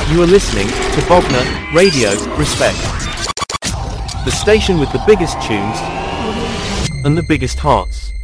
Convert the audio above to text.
You are listening to Bogner Radio, Respect. The station with the biggest tunes and the biggest hearts.